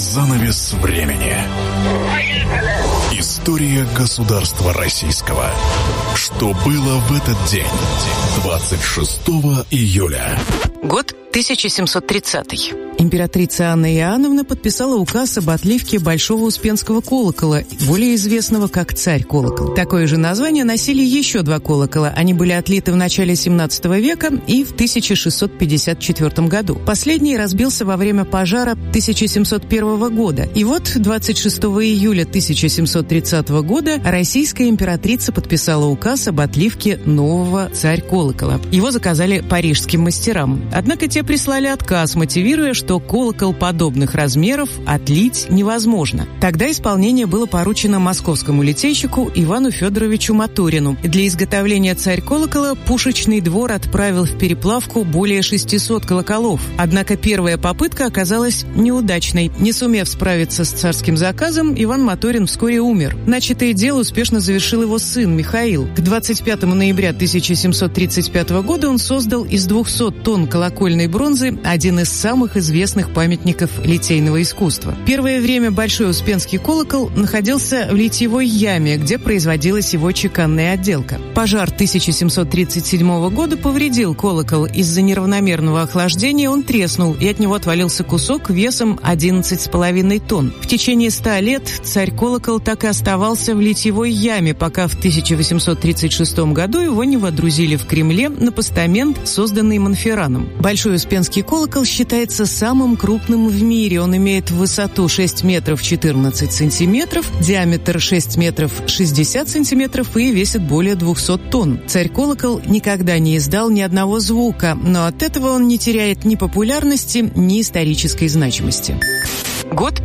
Занавес времени. История государства российского. Что было в этот день, 26 июля? Год 1730. Императрица Анна Иоанновна подписала указ об отливке Большого Успенского колокола, более известного как Царь-колокол. Такое же название носили еще два колокола. Они были отлиты в начале 17 века и в 1654 году. Последний разбился во время пожара 1701 года. И вот 26 июля 1730 года российская императрица подписала указ об отливке нового Царь-колокола. Его заказали парижским мастерам. Однако те прислали отказ, мотивируя, что колокол подобных размеров отлить невозможно. Тогда исполнение было поручено московскому литейщику Ивану Федоровичу Моторину. Для изготовления Царь-колокола пушечный двор отправил в переплавку более 600 колоколов. Однако первая попытка оказалась неудачной. Не сумев справиться с царским заказом, Иван Моторин вскоре умер. Начатое дело успешно завершил его сын Михаил. К 25 ноября 1735 года он создал из 200 тонн колокольной бронзы один из самых известных памятников литейного искусства. Первое время Большой Успенский колокол находился в литьевой яме, где производилась его чеканная отделка. Пожар 1737 года повредил колокол. Из-за неравномерного охлаждения он треснул, и от него отвалился кусок весом 11,5 тонн. В течение 100 лет Царь-колокол так и оставался в литьевой яме, пока в 1836 году его не водрузили в Кремле на постамент, созданный Монферраном. Большой Успенский колокол считается самым крупным в мире. Он имеет высоту 6 метров 14 сантиметров, диаметр 6 метров 60 сантиметров и весит более 200 тонн. Царь-колокол никогда не издал ни одного звука, но от этого он не теряет ни популярности, ни исторической значимости. Год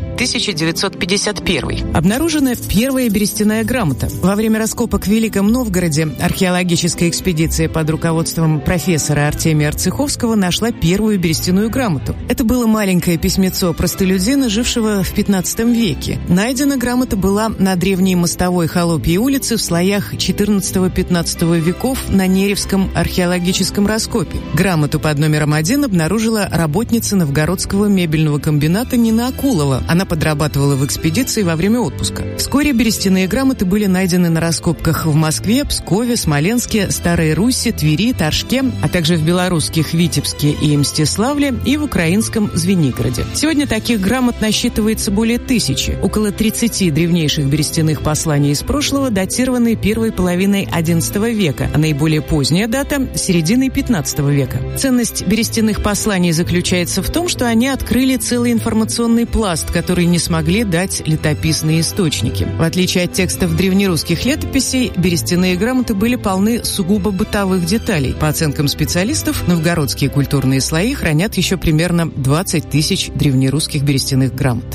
1951. Обнаружена первая берестяная грамота. Во время раскопок в Великом Новгороде археологическая экспедиция под руководством профессора Артемия Арцеховского нашла первую берестяную грамоту. Это было маленькое письмецо простолюдина, жившего в 15 веке. Найдена грамота была на древней мостовой Холопьей улице в слоях 14-15 веков на Неревском археологическом раскопе. Грамоту под номером 1 обнаружила работница Новгородского мебельного комбината Нина Акулова. Она подрабатывала в экспедиции во время отпуска. Вскоре берестяные грамоты были найдены на раскопках в Москве, Пскове, Смоленске, Старой Русси, Твери, Торжке, а также в белорусских Витебске и Мстиславле и в украинском Звенигороде. Сегодня таких грамот насчитывается более 1000. Около 30 древнейших берестяных посланий из прошлого датированы первой половиной XI века, а наиболее поздняя дата – серединой XV века. Ценность берестяных посланий заключается в том, что они открыли целый информационный пласт, который не смогли дать летописные источники. В отличие от текстов древнерусских летописей, берестяные грамоты были полны сугубо бытовых деталей. По оценкам специалистов, новгородские культурные слои хранят еще примерно 20 тысяч древнерусских берестяных грамот.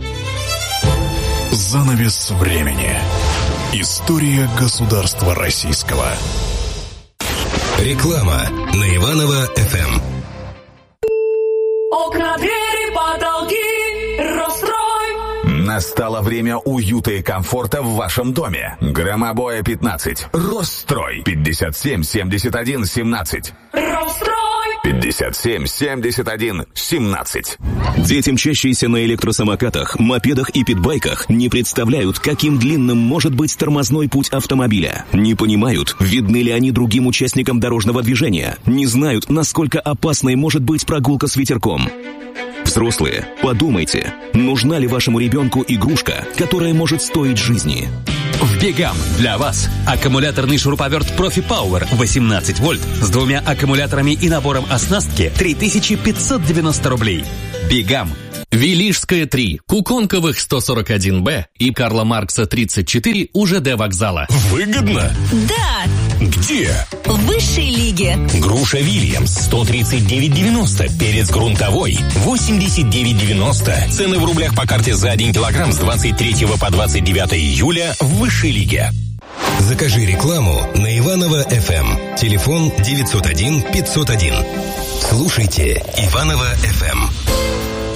Занавес времени. История государства российского. Реклама на Иваново-ФМ. Окна, двери, потолки, Рострой. Настало время уюта и комфорта в вашем доме. Громобоя 15. Рострой. 57 71 17. Рострой. 57 71 17. Дети, мчащиеся на электросамокатах, мопедах и питбайках, не представляют, каким длинным может быть тормозной путь автомобиля. Не понимают, видны ли они другим участникам дорожного движения. Не знают, насколько опасной может быть прогулка с ветерком. Взрослые, подумайте, нужна ли вашему ребенку игрушка, которая может стоить жизни? В Бигам для вас аккумуляторный шуруповерт Profi Power 18 вольт с 2 аккумуляторами и набором оснастки 3590 рублей. Бигам. Велишская 3, Куконковых 141Б и Карла Маркса 34 у ЖД вокзала. Выгодно? Да. Где? В высшей лиге. Груша Вильямс 139,90, перец грунтовой 89,90. Цены в рублях по карте за 1 килограмм с 23 по 29 июля в высшей лиге. Закажи рекламу на Иваново-ФМ. Телефон 901 501. Слушайте Иваново-ФМ.